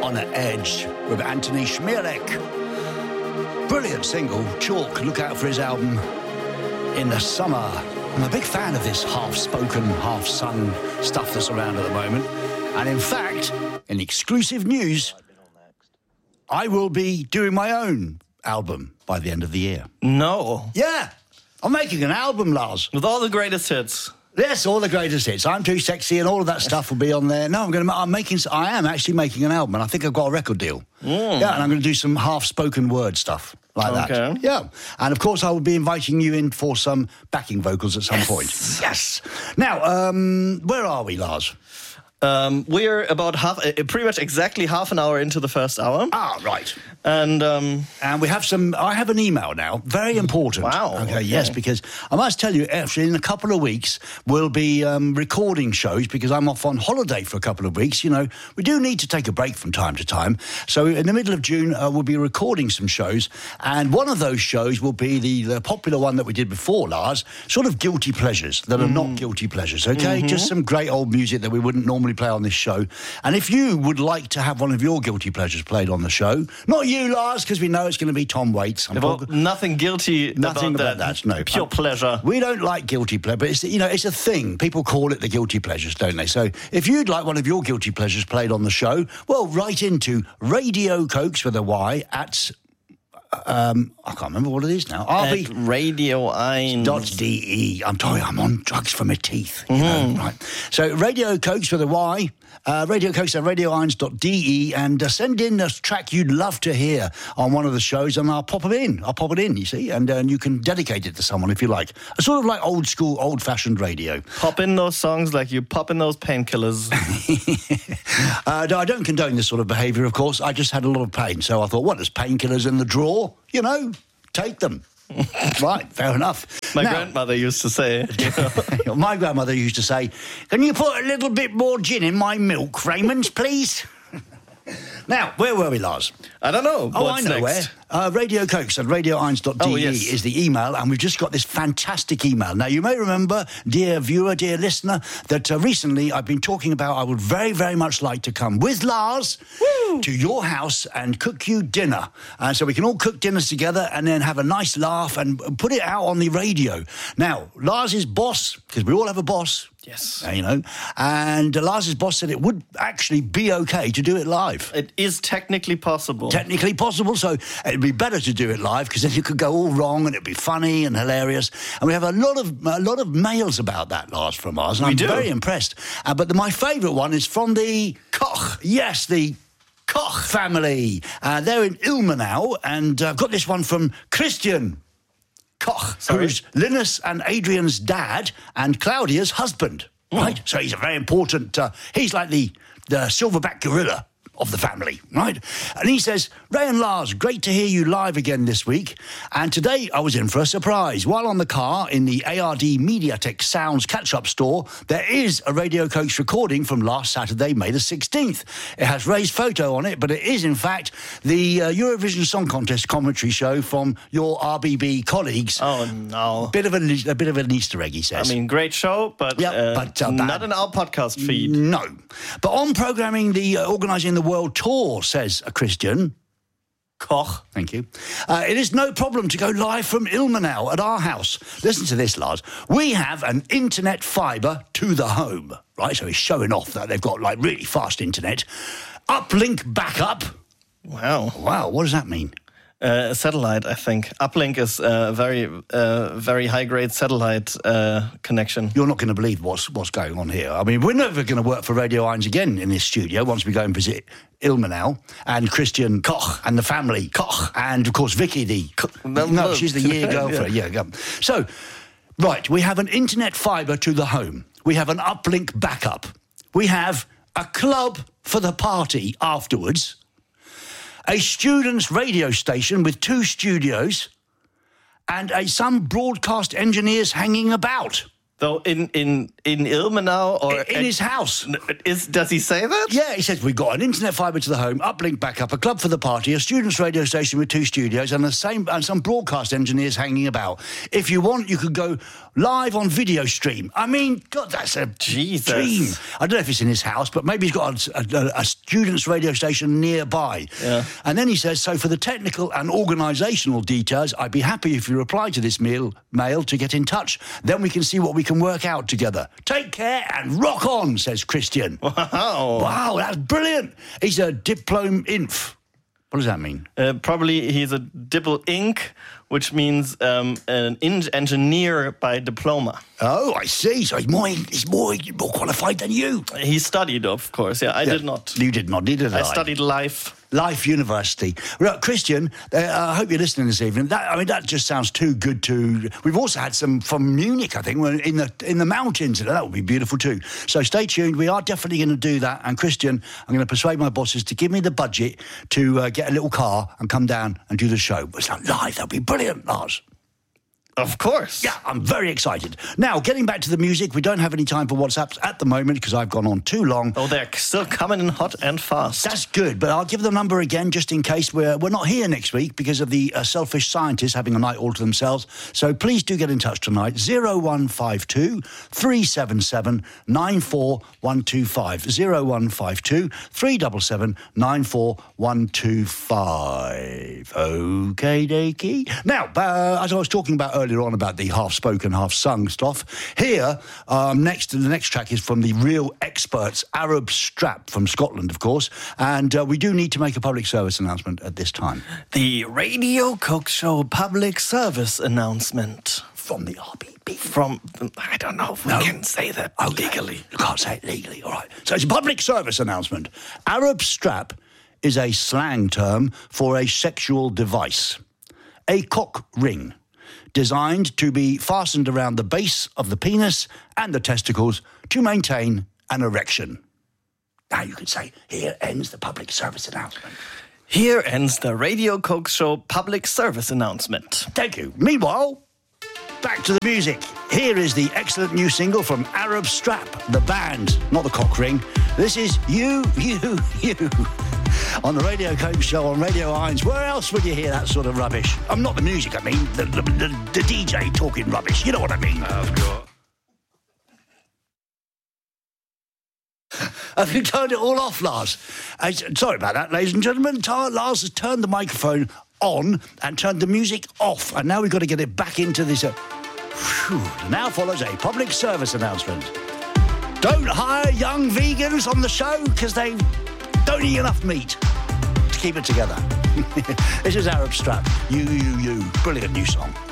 On the Edge with Anthony Schmierek. Brilliant single, Chalk. Look out for his album in the summer. I'm a big fan of this half-spoken, half-sung stuff that's around at the moment. And in fact, in exclusive news, I will be doing my own album by the end of the year. No. Yeah, I'm making an album, Lars. With all the greatest hits. Yes, all the greatest hits. I'm Too Sexy and all of that stuff will be on there. No, I am actually making an album, and I think I've got a record deal. Yeah, and I'm going to do some half-spoken word stuff like that. Yeah, and of course I will be inviting you in for some backing vocals at some point. Yes. Now, where are we, Lars? We're about pretty much exactly half an hour into the first hour. Ah, right. And we have I have an email now, very important. Wow. Okay, yes, because I must tell you, actually, in a couple of weeks, we'll be recording shows because I'm off on holiday for a couple of weeks. You know, we do need to take a break from time to time. So in the middle of June, we'll be recording some shows. And one of those shows will be the popular one that we did before, Lars, sort of guilty pleasures that are not guilty pleasures, okay? Just some great old music that we wouldn't normally play on this show. And if you would like to have one of your guilty pleasures played on the show, not you, Lars, because we know it's going to be Tom Waits. Nothing guilty nothing about that. No. Pure pleasure. We don't like guilty pleasure, but it's a thing. People call it the guilty pleasures, don't they? So if you'd like one of your guilty pleasures played on the show, well, write into Radio Cokes with a Y at I can't remember what it is now. At radio1.de. I'm sorry, I'm on drugs for my teeth. You know, right. So Radio Cokes with a Y, Radio Cokes at radio1.de, and send in a track you'd love to hear on one of the shows, and I'll pop it in. You see, and you can dedicate it to someone if you like. A sort of like old school, old-fashioned radio. Pop in those songs like you pop in those painkillers. No, I don't condone this sort of behaviour, of course. I just had a lot of pain, so I thought, what, there's painkillers in the drawer? You know, take them. Right, fair enough. My grandmother used to say. My grandmother used to say, can you put a little bit more gin in my milk, Raymond, please? Now, where were we, Lars? I don't know. What's I know next? Radio Cokes at radio1.de is the email, and we've just got this fantastic email. Now, you may remember, dear viewer, dear listener, that recently I've been talking about I would very, very much like to come with Lars to your house and cook you dinner. So we can all cook dinners together and then have a nice laugh and put it out on the radio. Now, Lars's boss, because we all have a boss. Yes. You know, and Lars's boss said it would actually be okay to do it live. It is technically possible. Technically possible, so it'd be better to do it live because then you could go all wrong and it'd be funny and hilarious. And we have a lot of mails about that, Lars, from ours, and I'm very impressed. But my favourite one is from the Koch. Yes, the Koch family. They're in Ilmenau, and I've got this one from Christian Koch, who's Linus and Adrian's dad and Claudia's husband, right? So he's a very important, he's like the silverback gorilla of the family, right? And he says, Ray and Lars, great to hear you live again this week. And today I was in for a surprise. While on the car in the ARD Mediatek Sounds catch-up store, there is a Radio Cokes recording from last Saturday, May the 16th. It has Ray's photo on it, but it is, in fact, the Eurovision Song Contest commentary show from your RBB colleagues. Oh, no. A bit of an Easter egg, he says. I mean, great show, but not in our podcast feed. No. But on programming organising the World Tour, says a Christian Koch. Thank you. It is no problem to go live from Ilmenau at our house. Listen to this, Lars. We have an internet fibre to the home, right? So he's showing off that they've got, like, really fast internet. Uplink backup. Wow. What does that mean? Satellite, I think. Uplink is a very high-grade satellite connection. You're not going to believe what's going on here. I mean, we're never going to work for Radio 1 again in this studio once we go and visit Ilmenau and Christian Koch and the family Koch and, of course, Vicky No, she's the year girlfriend. Yeah. So, right, we have an internet fibre to the home. We have an uplink backup. We have a club for the party afterwards. A student's radio station with 2 studios and some broadcast engineers hanging about. Though in Ilmenau or in his house. Does he say that? Yeah, he says, we've got an internet fibre to the home, uplink backup, a club for the party, a students' radio station with 2 studios and some broadcast engineers hanging about. If you want, you could go live on video stream. I mean, God, that's a dream. I don't know if it's in his house, but maybe he's got a students' radio station nearby. Yeah. And then he says, so for the technical and organisational details, I'd be happy if you reply to this mail to get in touch. Then we can see what we can work out together. Take care and rock on, says Christian. Wow, that's brilliant. He's a diplom-inf. What does that mean? Probably he's a Dippel-Inc, which means an engineer by diploma. Oh, I see. So he's more qualified than you. He studied, of course. Yeah, I did not. You did not. Neither did I. I studied Life University. Right, Christian, I hope you're listening this evening. That just sounds too good to... We've also had some from Munich, I think, in the mountains. That would be beautiful too. So stay tuned. We are definitely going to do that. And Christian, I'm going to persuade my bosses to give me the budget to get a little car and come down and do the show. But it's not live. That'll be brilliant, Lars. Of course. Yeah, I'm very excited. Now, getting back to the music, we don't have any time for WhatsApps at the moment because I've gone on too long. Oh, they're still coming in hot and fast. That's good, but I'll give the number again just in case we're not here next week because of the selfish scientists having a night all to themselves. So please do get in touch tonight. 0152 377 94125. 0152 377 94125. Okay, dokey. Now, as I was talking about earlier on about the half-spoken, half-sung stuff. Here, the next track is from the Real Experts, Arab Strap from Scotland, of course. And we do need to make a public service announcement at this time. The Radio Coke Show public service announcement. From the RBB. I don't know if we can say that legally. You can't say it legally, all right. So it's a public service announcement. Arab Strap is a slang term for a sexual device. A cock ring, designed to be fastened around the base of the penis and the testicles to maintain an erection. Now you could say, here ends the public service announcement. Here ends the Radio Coke Show public service announcement. Thank you. Meanwhile, back to the music. Here is the excellent new single from Arab Strap, the band, not the cock ring. This is You, on the Radio Coke Show on Radio Heinz. Where else would you hear that sort of rubbish? Not the music, I mean. The DJ talking rubbish. You know what I mean? I've got... Have you turned it all off, Lars? Sorry about that, ladies and gentlemen. Lars has turned the microphone on and turned the music off. And now we've got to get it back into this... Now follows a public service announcement. Don't hire young vegans on the show because they... don't eat enough meat to keep it together. This is Arab Strap. You. Brilliant new song.